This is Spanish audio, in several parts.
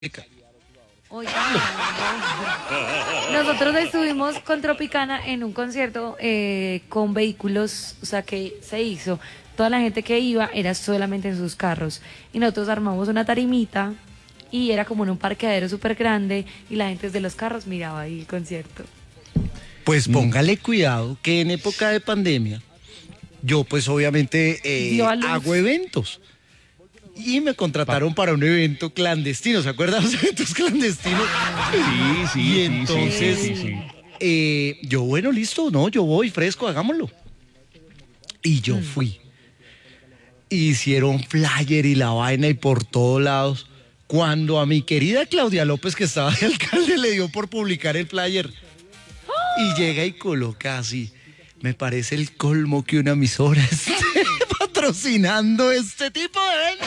Oiga, nosotros estuvimos con Tropicana en un concierto con vehículos, o sea, que se hizo. Toda la gente que iba era solamente en sus carros. Y nosotros armamos una tarimita y era como en un parqueadero súper grande y la gente desde los carros miraba ahí el concierto. Pues póngale cuidado que en época de pandemia, yo pues obviamente hago eventos. Y me contrataron para un evento clandestino, ¿se acuerdan los eventos clandestinos? Sí. Y entonces, yo, bueno, listo, no, yo voy fresco, hagámoslo. Y yo fui. Hicieron flyer y la vaina y por todos lados. Cuando a mi querida Claudia López, que estaba de alcalde, le dio por publicar el flyer. Y llega y coloca así. Me parece el colmo que una emisora esté patrocinando este tipo de eventos.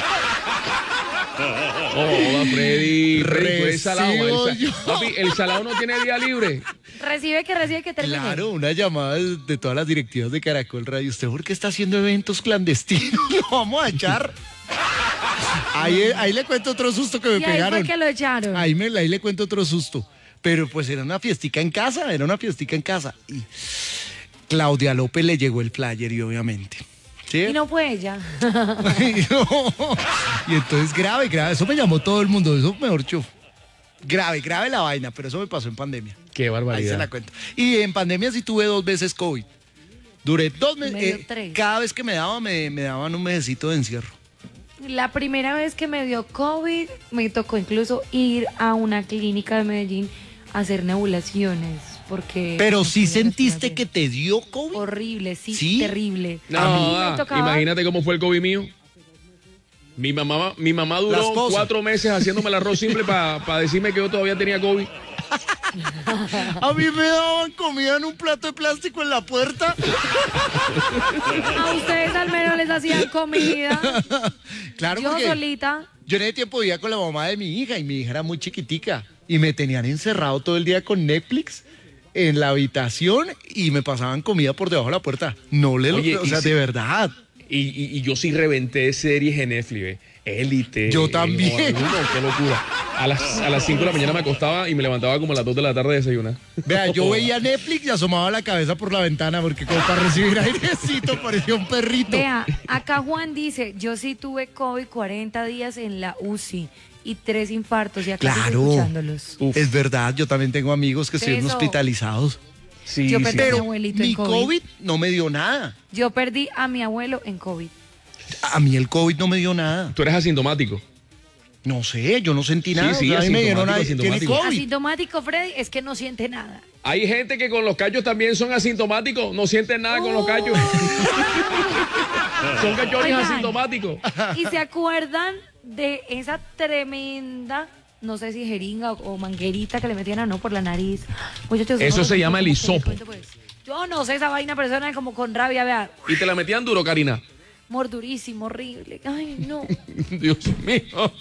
Hola, Freddy. Tú eres salado. Recibo yo. Papi, el salado no tiene día libre. Recibe que termine. Claro, una llamada de todas las directivas de Caracol Radio. ¿Usted por qué está haciendo eventos clandestinos? Lo vamos a echar. Ahí le cuento otro susto que me pegaron. Ahí fue que lo echaron. Ahí le cuento otro susto. Pero pues era una fiestica en casa. Y Claudia López le llegó el flyer y obviamente. ¿Sí? Y no fue ella. Y entonces grave, eso me llamó todo el mundo, eso mejor dicho, grave la vaina, pero eso me pasó en pandemia. Qué barbaridad. Ahí se la cuento. Y en pandemia sí tuve 2 veces COVID. Duré 2 meses, cada vez que me daban un mesecito de encierro. La primera vez que me dio COVID, me tocó incluso ir a una clínica de Medellín a hacer nebulaciones. Porque pero sí sentiste que te dio COVID. Horrible, sí, terrible. No, imagínate cómo fue el COVID mío. Mi mamá duró 4 meses haciéndome el arroz simple para decirme que yo todavía tenía COVID. A mí me daban comida en un plato de plástico en la puerta. A ustedes al menos les hacían comida. Claro, yo solita. Yo en ese tiempo vivía con la mamá de mi hija y mi hija era muy chiquitica. Y me tenían encerrado todo el día con Netflix en la habitación y me pasaban comida por debajo de la puerta. Oye, o sea, de verdad. Y yo sí reventé series en Netflix, Élite. Yo también. Qué locura. A las 5 de la mañana me acostaba y me levantaba como a las 2 de la tarde a desayunar. Vea, yo veía Netflix y asomaba la cabeza por la ventana porque como para recibir airecito parecía un perrito. Vea, acá Juan dice, yo sí tuve COVID 40 días en la UCI y 3 infartos y acá estoy escuchándolos. Es verdad, yo también tengo amigos que estuvieron hospitalizados. Sí, yo perdí a mi pero abuelito mi en COVID no me dio nada. Yo perdí a mi abuelo en COVID. A mí el COVID no me dio nada. ¿Tú eres asintomático? No sé, yo no sentí nada. Sí, a mí me dieron asintomático. Asintomático, Freddy, es que no siente nada. Hay gente que con los callos también son asintomáticos, no sienten nada con los callos. Son cachorros asintomáticos. ¿Y se acuerdan de esa tremenda, no sé si jeringa o manguerita que le metían a no por la nariz? Muchachos, eso se llama el hisopo. Yo no sé esa vaina, pero suena como con rabia, vea. ¿Y te la metían duro, Karina? Mordurísimo, horrible. Ay, no. Dios mío.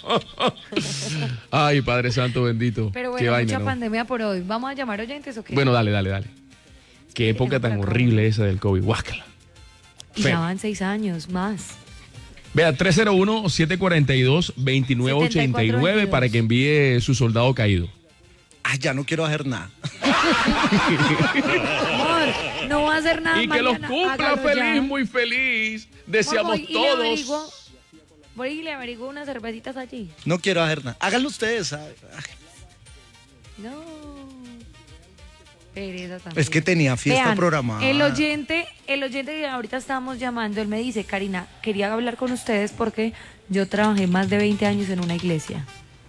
Ay, Padre Santo bendito. Pero bueno, qué vaina, mucha ¿no? pandemia por hoy. ¿Vamos a llamar oyentes o qué? Bueno, dale. Qué época tan horrible esa del COVID. Guácala. Y ya van 6 años más. Vea, 301-742-2989 para que envíe su soldado caído. Ay, ya no quiero hacer nada. Amor, no va a hacer nada. Y que los cumpla feliz, muy feliz. Deseamos todos. Voy y le averiguo unas cervecitas allí. No quiero hacer nada. Háganlo ustedes, ¿sabes? No. Pereza también. Es que tenía fiesta programada. El oyente que ahorita estamos llamando, él me dice, Karina, quería hablar con ustedes porque yo trabajé más de 20 años en una iglesia.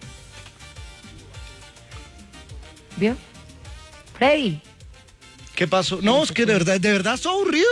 ¿Vio? Freddy. ¿Qué pasó? No, es que de verdad estoy aburrido.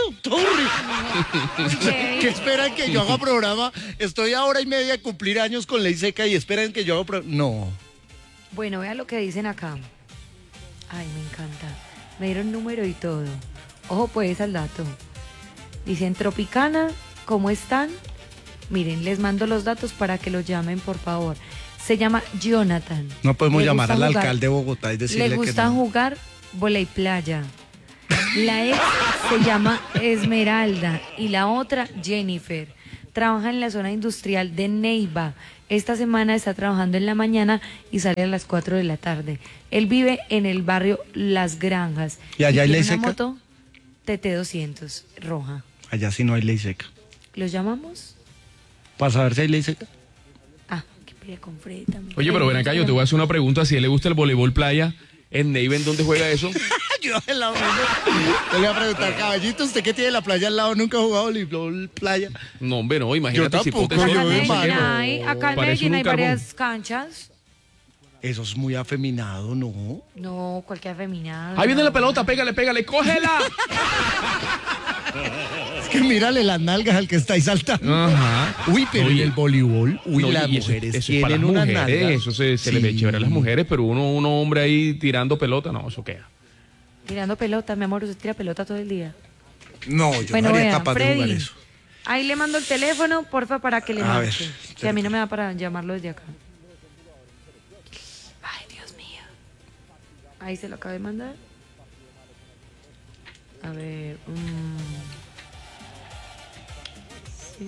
¿Qué esperan que yo haga programa? Estoy a hora y media de cumplir años con Ley Seca y esperan que yo haga programa. No. Bueno, vea lo que dicen acá. Ay, me encanta. Me dieron número y todo. Ojo pues al dato. Dicen, Tropicana, ¿cómo están? Miren, les mando los datos para que lo llamen, por favor. Se llama Jonathan. No podemos llamar al alcalde de Bogotá y decirle que le gusta jugar voley playa. La ex se llama Esmeralda y la otra Jennifer. Trabaja en la zona industrial de Neiva. Esta semana está trabajando en la mañana y sale a las 4 de la tarde. Él vive en el barrio Las Granjas. ¿Y allá hay ley tiene una seca? moto TT200 roja. Allá sí no hay ley seca. ¿Los llamamos? ¿Para saber si hay ley seca? Ah, qué pelea con Freddy también. Oye, pero ven acá, yo te voy a hacer una pregunta. Si a él le gusta el voleibol playa, ¿en Neiva en dónde juega eso? Yo al lado mismo. Le voy a preguntar, caballito, ¿usted qué tiene la playa al lado? ¿Nunca ha jugado voleibol playa? No, hombre, no, imagínate Yo si tampoco, ponte yo solo. de Acá en mano. Medellín Parece hay un carbón. varias canchas. Eso es muy afeminado, ¿no? No, cualquier feminada. Ahí viene la pelota, pégale, cógela. Es que mírale las nalgas al que está ahí saltando. Ajá. Uy, pero Oye. en el voleibol, uy, No, las y eso- mujeres eso es para tienen las unas mujeres, nalgas. eso se le ve Sí. chévere a las mujeres, pero uno hombre ahí tirando pelota, no, eso queda. Tirando pelota, mi amor, usted tira pelota todo el día. No, yo Bueno, no sería vean, capaz de jugar Freddy, eso. ahí le mando el teléfono, porfa, para que le A marque. ver, Que a mí no me da para llamarlo desde acá. Ay, Dios mío. Ahí se lo acabo de mandar. A ver. Sí.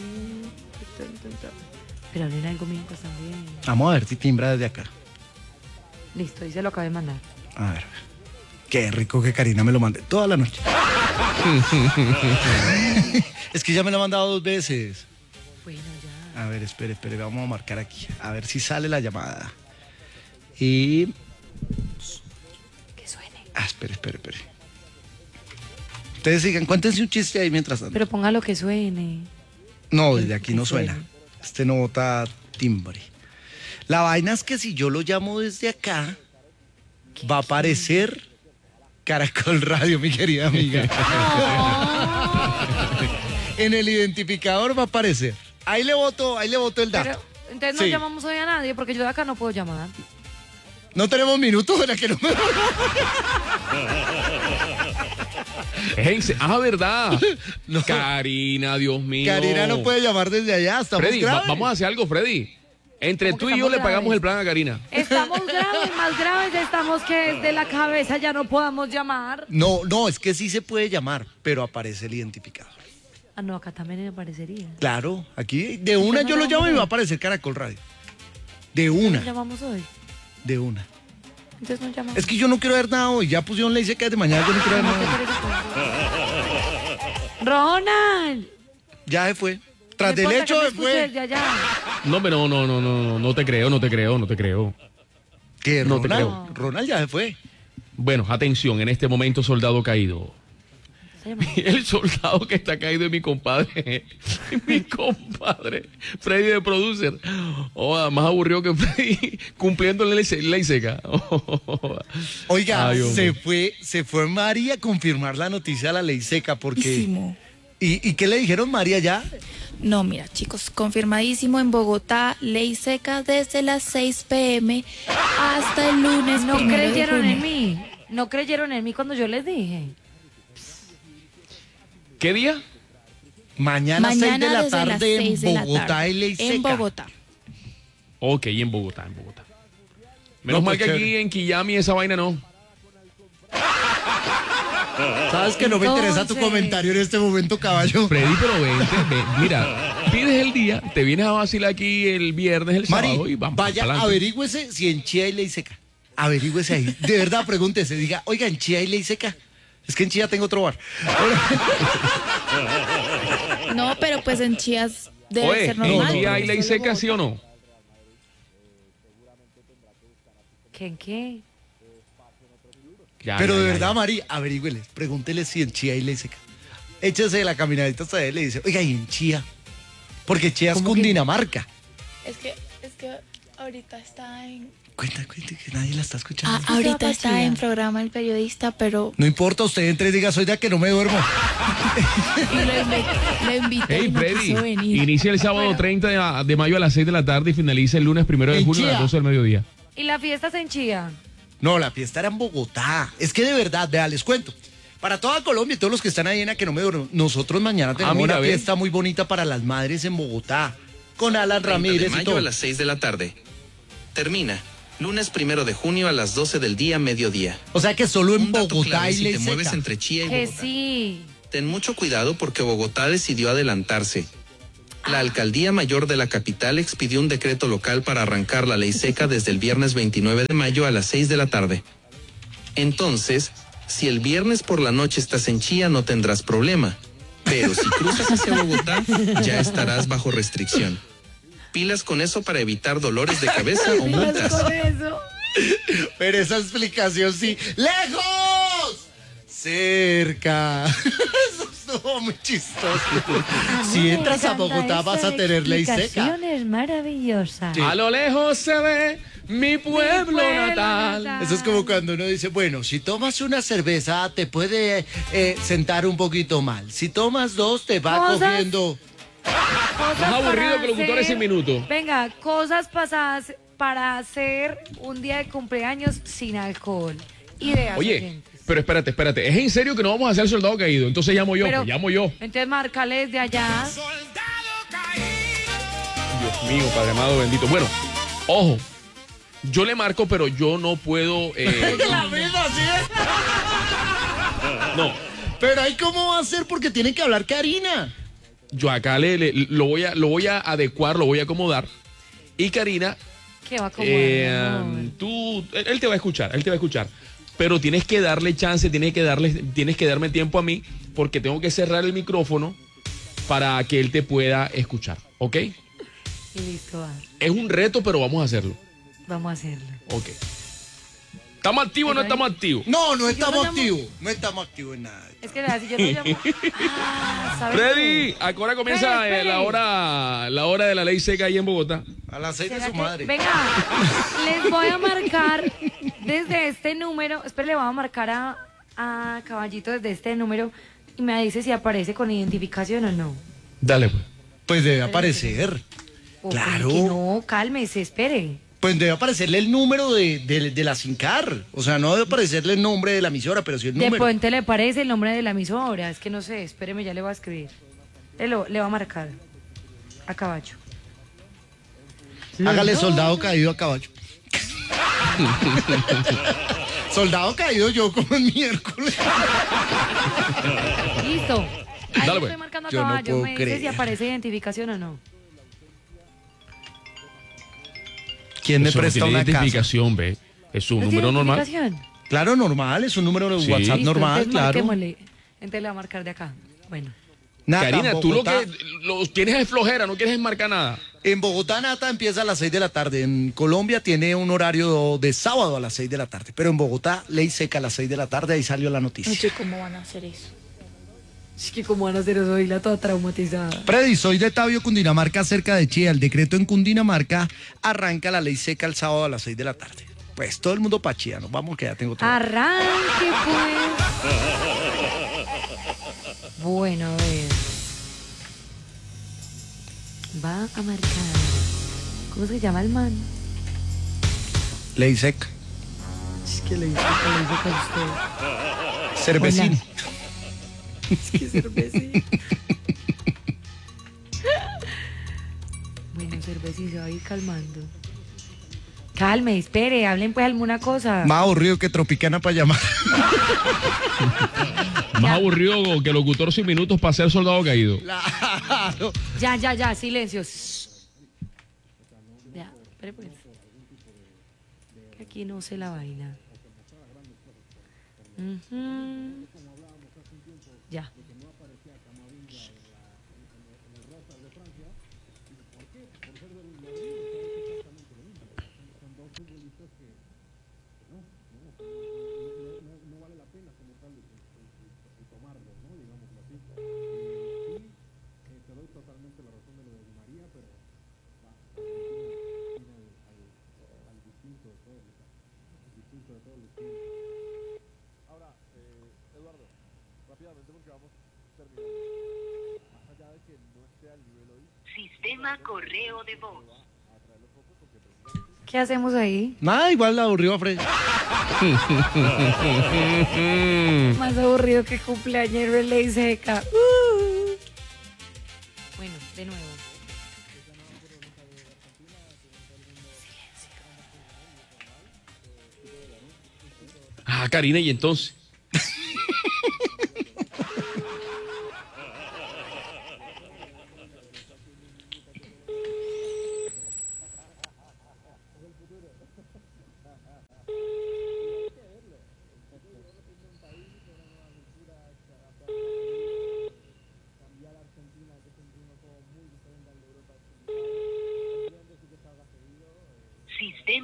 Pero hablen algo mientras también. Vamos a ver si timbra desde acá. Listo, ahí se lo acabo de mandar. A ver. Qué rico que Karina me lo mande toda la noche. Es que ya me lo ha mandado 2 veces. Bueno, ya. A ver, espere, vamos a marcar aquí. A ver si sale la llamada. Y... Que suene. espere. Ustedes sigan, cuéntense un chiste ahí mientras tanto. Pero ponga lo que suene. No, desde aquí no que suena. suene. Este no bota timbre. La vaina es que si yo lo llamo desde acá, va a aparecer Caracol Radio, mi querida amiga. En el identificador va a aparecer. Ahí le voto el dato. Pero, entonces no Sí. llamamos hoy a nadie porque yo de acá no puedo llamar. No tenemos minutos de la que no me... ¿Verdad? No. Karina, Dios mío. Karina no puede llamar desde allá, estamos Freddy, graves. vamos a hacer algo, Freddy. Entre ¿Cómo que tú y yo estamos le pagamos graves? el plan a Karina. Estamos graves, más graves estamos que desde la cabeza ya no podamos llamar. No, es que sí se puede llamar, pero aparece el identificador. Ah, no, acá también me parecería. Claro, aquí de una no yo lo llamamos llamo y hoy? va a aparecer Caracol Radio. De ¿No una, llamamos hoy? de una. Entonces no llamamos. Es que yo no quiero ver nada hoy, ya pusieron ley seca de mañana, yo no quiero ver No, nada. ¿qué parece? Ronald. Ya se fue. Tras No del importa hecho que me se escuche fue. desde allá. No, pero no te creo. ¿Qué, No te Ronald? Ronald ya se fue. Bueno, atención, en este momento soldado caído. Se llama. El soldado que está caído es mi compadre. Mi compadre. Freddy de producer. Más aburrido que Freddy cumpliendo la ley seca. Oiga, Ay, hombre. se fue María a confirmar la noticia de la ley seca porque... Confirmadísimo. ¿Y qué le dijeron María ya? No, mira, chicos, confirmadísimo en Bogotá, ley seca desde las 6 p.m. hasta el lunes. No 1 de creyeron junio. en mí. No creyeron en mí cuando yo les dije. ¿Qué día? Mañana 6 de Mañana la desde las tarde 6 de en la Bogotá tarde, hay ley seca. en Bogotá. Ok, en Bogotá. Menos No, mal pues, que aquí chévere. en Quillami esa vaina no. Sabes que no me interesa tu Entonces- comentario en este momento, caballo. Freddy, pero vente, mira, pides el día, te vienes a vacilar aquí el viernes, el Mari, sábado y vamos. vaya, pa'lante. averígüese si en Chía hay ley seca. Averígüese ahí. De verdad, pregúntese. Diga, oiga, ¿en Chía hay ley seca? Es que en Chía tengo otro bar. No, pero pues en Chías debe Oye, ser ¿en normal. Chía hay ley seca, sí o no? ¿Qué? Ya, Pero ya, de ya, verdad, ya. Mari, averígüele. Pregúntele si en Chía hay ley seca. Échese de la caminadita hasta él y le dice, oiga, ¿y en Chía? Porque Chía es ¿Cómo que? Cundinamarca. Es que ahorita está en... Cuenta, que nadie la está escuchando. ahorita para está Chía? en programa el periodista, pero No importa, usted entre y diga, soy de que no me duermo. lo invité Hey, y no Freddy, quiso venir. inicia el sábado 30 de mayo a las 6 de la tarde y finaliza el lunes 1 de En junio a las Chía. 12 del mediodía. ¿Y la fiesta se en Chía? No, la fiesta era en Bogotá. Es que de verdad, vea, les cuento. Para toda Colombia y todos los que están ahí en A que no me duermo, nosotros mañana tenemos mira, una ve. fiesta muy bonita para las madres en Bogotá. Con Alan 30 Ramírez de y mayo todo. a las 6 de la tarde. Termina. Lunes 1 de junio a las 12 del día, mediodía. O sea que solo en Un dato Bogotá clave hay si ley te mueves seca. entre Chía y Que Bogotá. sí. Ten mucho cuidado porque Bogotá decidió adelantarse. La Alcaldía Mayor de la capital expidió un decreto local para arrancar la ley seca desde el viernes 29 de mayo a las 6 de la tarde. Entonces, si el viernes por la noche estás en Chía no tendrás problema, pero si cruzas hacia Bogotá ya estarás bajo restricción. Pilas con eso para evitar dolores de cabeza o multas. Con eso. Pero esa explicación sí. ¡Lejos! Cerca. Eso estuvo muy chistoso. Si entras a Bogotá vas a tener ley seca. Es maravillosa. Sí. A lo lejos se ve mi pueblo natal. Eso es como cuando uno dice, bueno, si tomas una cerveza te puede sentar un poquito mal. Si tomas dos te va Cosas- cogiendo... Cosas Más aburrido para que locutores hacer- sin minuto. Venga, cosas pasadas para hacer un día de cumpleaños sin alcohol. Ideas. Oye, oyentes. pero espérate. ¿Es en serio que no vamos a hacer soldado caído? Entonces llamo yo, Pero- pues llamo yo. Entonces márcales de allá. Dios mío, Padre amado bendito. Bueno, ojo, yo le marco, pero yo no puedo... La vida, ¿sí? no, Pero ahí cómo va a ser porque tiene que hablar Karina. yo acá lo voy a adecuar, lo voy a acomodar. Y Karina, ¿Qué va a acomodar, mi amor? él te va a escuchar. Pero tienes que darle chance, tienes que darme tiempo a mí, porque tengo que cerrar el micrófono para que él te pueda escuchar, ¿ok? Y listo, va. Es un reto, pero vamos a hacerlo, Vamos a hacerlo. ok. ¿Estamos activos o no estamos activos? No, no estamos lo llamo- activos. No estamos activos en nada. Es que si yo te llamo. ¿Sabes Freddy, qué? ahora comienza Espere. la hora de la ley seca ahí en Bogotá. A las 6 de ¿Será su que- madre. Venga, les voy a marcar desde este número. Espera, le voy a marcar a Caballito desde este número y me dice si aparece con identificación o no. Dale, pues. Pues debe aparecer. O Claro. que no, cálmese, espere. Pues debe aparecerle el número de la SINCAR. O sea, no debe aparecerle el nombre de la emisora, pero sí el De número. pronto le parece el nombre de la emisora. Es que no sé, espéreme, ya le voy a escribir. Le va a marcar a Caballo. Hágale soldado caído a caballo. Soldado caído yo como el miércoles. Listo. Ahí Dale, le pues. estoy marcando a Yo no Caballo. puedo Me dice creer. si aparece identificación o no. ¿Quién me Eso no presta tiene una casa? identificación, ve. Es un ¿No número tiene normal. identificación? Claro, normal, es un número de Sí. WhatsApp Listo, normal, entonces claro. marquémosle. Entonces le va a marcar de acá. Bueno. Nata, Karina, en tú lo Bogotá- que tienes es flojera, no quieres marcar nada. En Bogotá Nata empieza a las 6 de la tarde. En Colombia tiene un horario de sábado a las 6 de la tarde. Pero en Bogotá, ley seca a las 6 de la tarde. Ahí salió la noticia. Oye, ¿cómo van a hacer eso? Es que como van a hacer eso, hoy la toda traumatizada. Freddy, soy de Tabio, Cundinamarca, cerca de Chía. El decreto en Cundinamarca arranca la ley seca el sábado a las 6 de la tarde. Pues todo el mundo pa' Chía, nos vamos que ya tengo todo. Arranque, pues. Bueno, a ver. Va a marcar. ¿Cómo se llama el man? Ley seca. Es que le hice con usted. Cervecín. Hola. Es que cervecín. Bueno, cervecín se va a ir calmando. Calme, espere, hablen pues alguna cosa. Más aburrido que Tropicana para llamar. Más aburrido que locutor sin minutos para ser soldado caído. Claro. Ya, silencio. Shh. Ya, espere pues. Que aquí no sé la vaina. Ujú. Ya. Sistema correo de voz. ¿Qué hacemos ahí? Nada, igual la aburrió a Freddy. Más aburrido que cumpleañero en ley seca. Bueno, de nuevo. Ah, Karina, y entonces.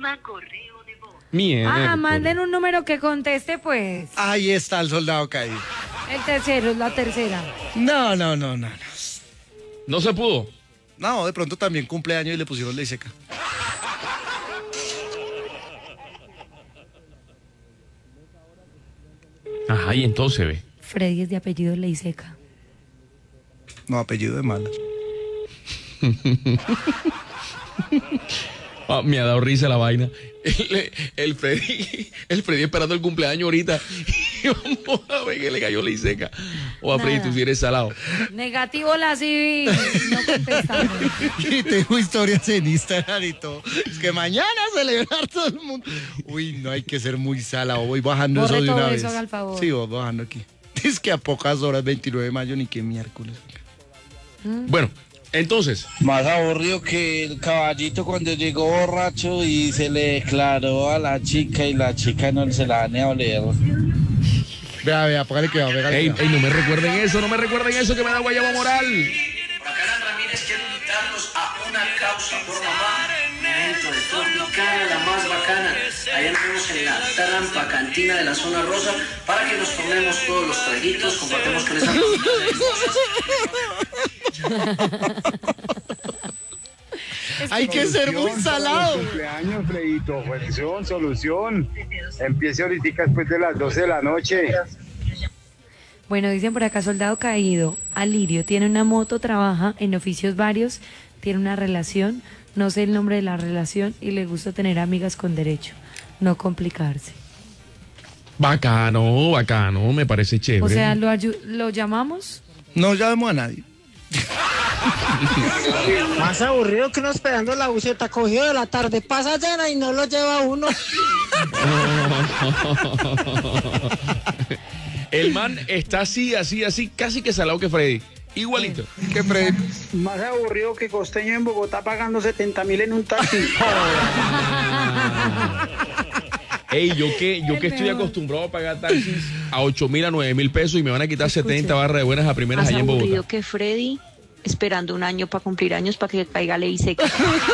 Toma correo de voz. Mierda. Manden un número que conteste, pues. Ahí está el soldado caído. El tercero, es la tercera. No. No se pudo. No, de pronto también cumpleaños y le pusieron ley seca. Ajá, y entonces ve. Freddy es de apellido Leiseca. No, apellido de malas. Me ha dado risa la vaina. El Freddy esperando el cumpleaños ahorita. Y vamos a ver que le cayó ley seca. O a Freddy, Nada. tú sí eres salado. Negativo la civil. No contestamos. Y tengo historias en Instagram y todo. Es que mañana celebrar todo el mundo. Uy, no hay que ser muy salado. Voy bajando Borre eso de todo una eso, vez. haga el favor. Sí, voy bajando aquí. Es que a pocas horas, 29 de mayo, ni qué miércoles. Bueno, entonces. Más aburrido que el caballito cuando llegó borracho y se le declaró a la chica y la chica no se la van a oler. Vea, póngale que va, Ey, no me recuerden eso, que me da guayabo moral. Bacana Ramírez quiere invitarlos a una causa por mamá, un evento de Tropicana, la más bacana. Allá nos vemos en la trampa cantina de la zona rosa para que nos tomemos todos los traguitos, compartemos con esa Hay que ser muy salado. Cumpleaños, Fredito, solución. Empiece ahorita después de las 12 de la noche. Bueno, dicen por acá, soldado caído. Alirio tiene una moto, trabaja en oficios varios, tiene una relación, no sé el nombre de la relación y le gusta tener amigas con derecho, no complicarse. Bacano, me parece chévere. O sea, ¿lo llamamos? No llamemos a nadie. Más aburrido que uno esperando la buceta, cogido de la tarde, pasa llena y no lo lleva uno. El man está así, casi que salado que Freddy. Igualito. Que Freddy. Más aburrido que costeño en Bogotá pagando 70.000 en un taxi. Ey, yo que estoy acostumbrado a pagar taxis a 8.000 a 9.000 pesos y me van a quitar 70 barras de buenas a primeras allá en Bogotá. Aburrido que Freddy esperando un año para cumplir años para que caiga ley seca.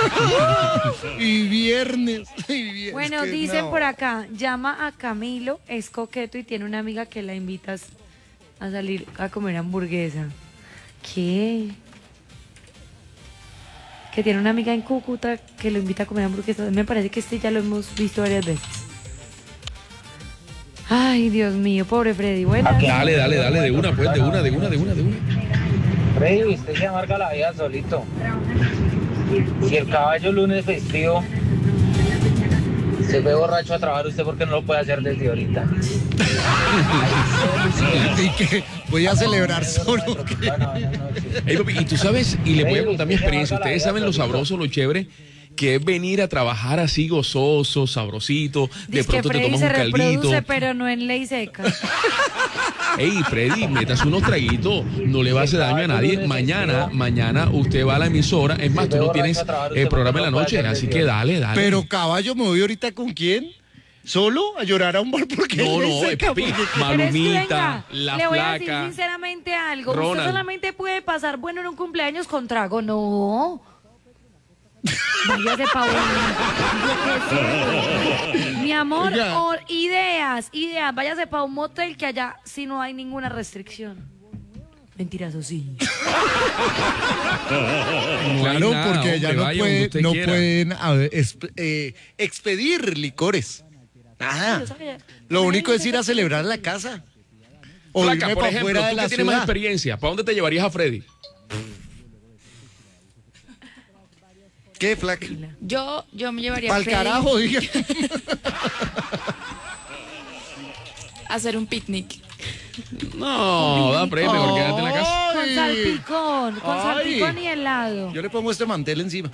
Y viernes. Bueno, dicen por acá, llama a Camilo, es coqueto y tiene una amiga que la invitas a salir a comer hamburguesa. ¿Qué? Que tiene una amiga en Cúcuta que lo invita a comer hamburguesa. Me parece que ya lo hemos visto varias veces. Ay, Dios mío, pobre Freddy. Bueno. Dale, de una, pues, de una. Freddy, usted se amarga la vida solito. Si el caballo lunes festivo se fue borracho a trabajar, ¿usted por qué no lo puede hacer desde ahorita? ¿Y qué? Voy a celebrar solo. Ey, papi, y tú sabes, y le voy a contar mi experiencia. Ustedes saben lo sabroso, lo chévere que es venir a trabajar así gozoso, sabrosito. De Dice que pronto te Freddy tomas se un caldito. reproduce, pero no en ley seca. Ey, Freddy, métase unos traguitos, no le va a hacer daño a nadie. Mañana usted va a la emisora. Es más, tú no tienes el programa en la noche, así que dale. Pero caballo, ¿me voy ahorita con quién? ¿Solo? ¿A llorar a un bar? Porque No, papi, Malumita, Venga, la le voy a decir flaca. sinceramente algo. Ronald. Usted solamente puede pasar bueno en un cumpleaños con trago. No. Váyase pa' uno. Mi amor, ideas. Váyase pa' un motel que allá sí no hay ninguna restricción. Mentiras, o sí. Claro, nada, porque allá hombre, vaya donde usted no quiera. pueden expedir licores. Nada. Lo único es ir a celebrar la casa. O Flaca, irme por para ejemplo, fuera de tú la que tienes más ciudad. experiencia, ¿para dónde te llevarías a Freddy? ¿Qué, flaca? Yo me llevaría a Pa'l Freddy carajo, diga. a hacer un picnic. No, da premio, porque quédate en la casa. Con salpicón y helado. Yo le pongo este mantel encima.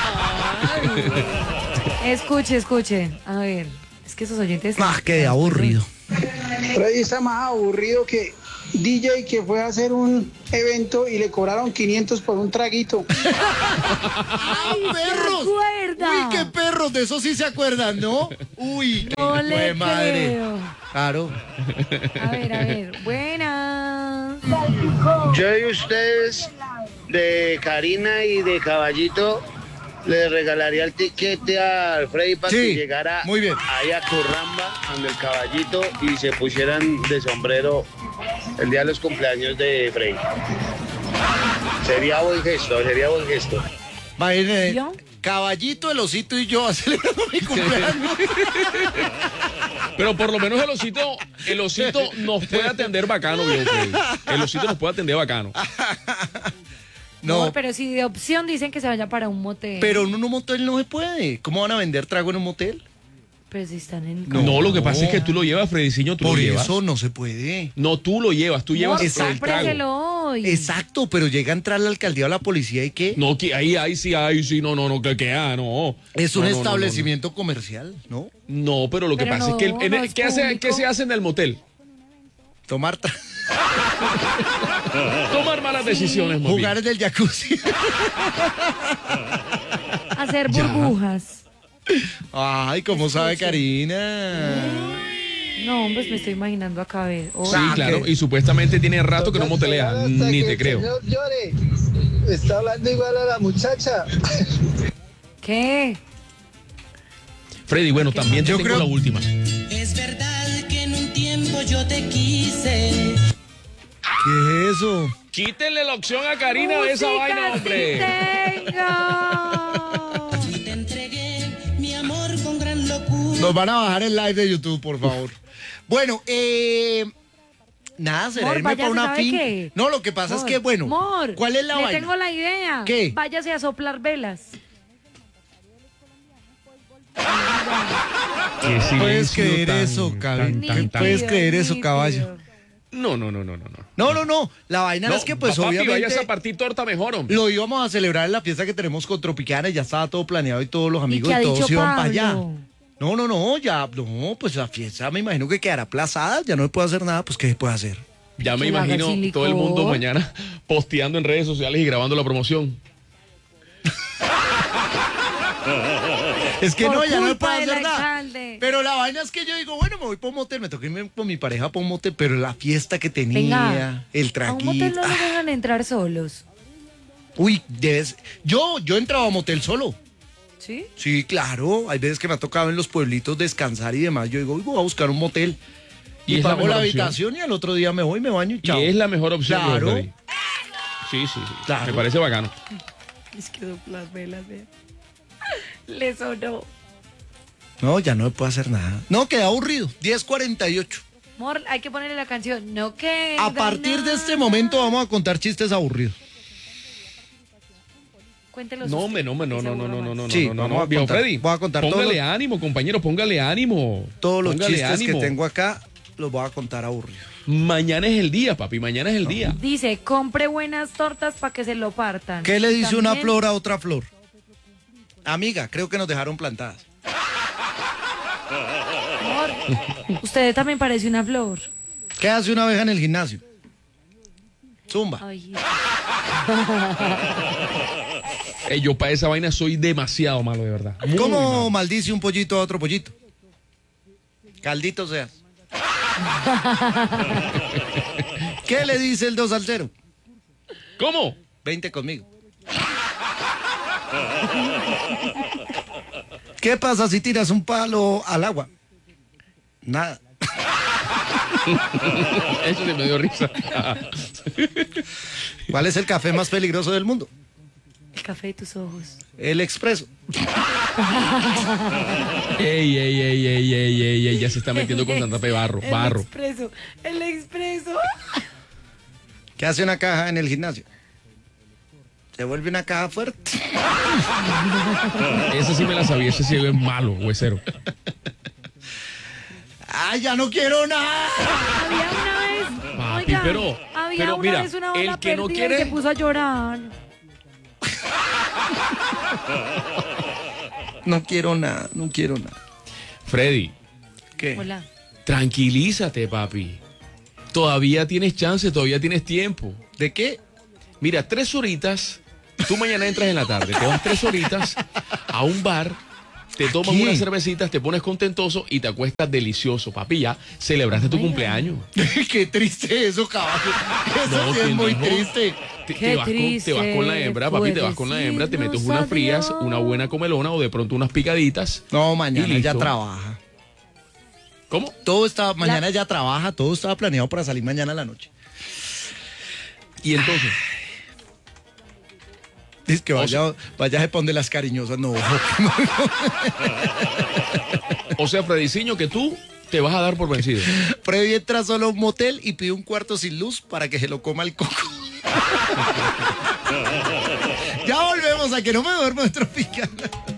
Escuche. A ver, es que esos oyentes... Qué aburrido. Freddy está más aburrido que DJ que fue a hacer un evento y le cobraron 500 por un traguito. ¡Ay, perros! se acuerda! Uy, qué perros, de eso sí se acuerdan, ¿no? Uy, No qué le madre. creo. Claro. A ver, buenas. Yo y ustedes, de Karina y de Caballito, le regalaría el tiquete al Freddy para Sí, que llegara muy bien. ahí a Curramba, donde el caballito, y se pusieran de sombrero el día de los cumpleaños de Freddy. Sería buen gesto, sería buen gesto. Imagínate, ¿Yo? Caballito, el osito y yo celebrando mi cumpleaños. Pero por lo menos el osito nos puede atender bacano, viejo Freddy. El osito nos puede atender bacano. No, Pero si de opción dicen que se vaya para un motel. pero en un motel no se puede. ¿Cómo van a vender trago en un motel? Pero si están en... No, lo que pasa es que tú lo llevas, Frediciño, tú Por lo llevas. eso no se puede. No, tú lo llevas, tú llevas Amor, el trago. cómpreselo hoy. Exacto, pero llega a entrar la alcaldía o la policía y ¿qué? No, que ahí sí, no, no. Es un No, no, no, establecimiento comercial, ¿no? No, pero lo que Pero pasa es que no, no es ¿qué público. se hace en el motel? Tomar Tomar malas decisiones, mami. jugar en el jacuzzi. Hacer burbujas. Ay, ¿cómo sabe Karina? No, pues me estoy imaginando acá a ver. Sí, claro, y supuestamente tiene rato que no motelea, ni te creo. Llore. Está hablando igual a la muchacha. ¿Qué? Freddy, bueno, también te Yo tengo creo- la última. Es verdad que en un tiempo yo te quise. ¿Qué es eso? Quítenle la opción a Karina de esa Música vaina, sí hombre. tengo. Y te entregué mi amor con gran locura. Nos van a bajar el live de YouTube, por favor. Bueno, nada, será Mor, irme váyase, para una ¿sabe finca. qué? No, lo que pasa es Mor, que, bueno, Mor, ¿cuál es la le vaina? tengo la idea. ¿Qué? Váyase a soplar velas. Qué silencio ¿Puedes creer tan- eso, tan- caballo? tan- tan- ¿Puedes creer eso, Nítido. caballo? No. No. La vaina es que, pues, papi, obviamente, vayas a partir torta mejor, hombre. lo íbamos a celebrar en la fiesta que tenemos con Tropicana y ya estaba todo planeado y todos los amigos qué ha y todos dicho iban para allá. Pablo? No, pues la fiesta me imagino que quedará aplazada, ya no se puede hacer nada, pues ¿qué se puede hacer? Ya me Que lo haga imagino sin todo el mundo licor. mañana posteando en redes sociales y grabando la promoción. Es que Por no, ya no se culpa puede del hacer nada. alcalde. Pero la vaina es que yo digo, bueno, me voy para un motel, me toca irme con mi pareja para un motel, pero la fiesta que tenía, Venga, el A un traguito. motel no lo dejan entrar solos. Uy, yo entraba a motel solo. ¿Sí? Sí, claro. Hay veces que me ha tocado en los pueblitos descansar y demás. Yo digo, "Uy, voy a buscar un motel. Y Y es la pago la mejor opción. habitación y al otro día me voy, me baño y chao. Y es la mejor opción. Claro. Freddy. Sí. Claro. Me parece bacano. Es que soplar velas, vea. Le sonó. No, ya no me puedo hacer nada. No, queda aburrido. 10:48. Mor, hay que ponerle la canción. No que. A partir de este momento vamos a contar chistes aburridos. Cuéntelos. No, usted. hombre, no. Sí, no, vamos a viejo contar. Freddy. Voy a contar Póngale todos ánimo, compañero, póngale ánimo. Todos los Póngale chistes ánimo. que tengo acá los voy a contar aburridos. Mañana es el día, papi, mañana es el día. Dice, compre buenas tortas para que se lo partan. ¿Qué le dice una También- flor a otra flor? Amiga, creo que nos dejaron plantadas. Mor, usted también parece una flor. ¿Qué hace una abeja en el gimnasio? Zumba. Ay, Yo para esa vaina soy demasiado malo, de verdad. Muy ¿Cómo malo. maldice un pollito a otro pollito? Caldito seas. ¿Qué le dice el 2 al 0? ¿Cómo? 20 conmigo. ¿Qué pasa si tiras un palo al agua? Nada. Eso se me dio risa. ¿Cuál es el café más peligroso del mundo? el café de tus ojos. El expreso. Ey, ya se está metiendo con Santa Fe barro. El expreso, el expreso. ¿Qué hace una caja en el gimnasio? Se vuelve una caja fuerte. Ese sí me la sabía, ese sí es malo, huesero. ¡Ay, ya no quiero nada! Había una vez, Papi, oiga, pero había una mira, vez una el bala que no perdida y quiere- se puso a llorar. No quiero nada, no quiero nada. Freddy, ¿Qué? Hola. tranquilízate, papi. Todavía tienes chance, todavía tienes tiempo. ¿De qué? Mira, 3 horitas. Tú mañana entras en la tarde, te vas 3 horitas a un bar, te tomas ¿Qué? unas cervecitas, te pones contentoso y te acuestas delicioso, papi. Ya celebraste tu cumpleaños. Qué triste eso, caballo. Eso No, sí es ¿quién muy dijo? triste. te vas con la hembra, papi, te vas con la hembra, te metes unas frías, una buena comelona o de pronto unas picaditas. No, mañana ya trabaja. ¿Cómo? Mañana ya trabaja, todo estaba planeado para salir mañana a la noche. Y entonces... Es que vaya a poner las cariñosas, no. O sea, Frediciño, que tú te vas a dar por vencido. Freddy entra solo a un motel y pide un cuarto sin luz para que se lo coma el coco. Ya volvemos a Que No Me Duermo de Tropicana.